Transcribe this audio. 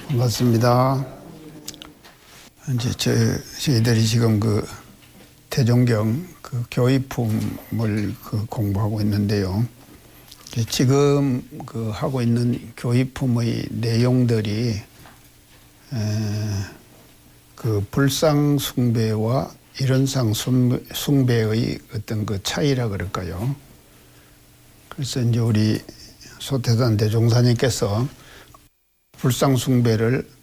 반갑습니다. 이제 저희들이 지금 태종경 교의품을 공부하고 있는데요. 지금 하고 있는 교의품의 내용들이 불상 숭배와 일원상 숭배의 어떤 차이라 그럴까요? 그래서 이제 우리 소태산 대종사님께서 불상 숭배를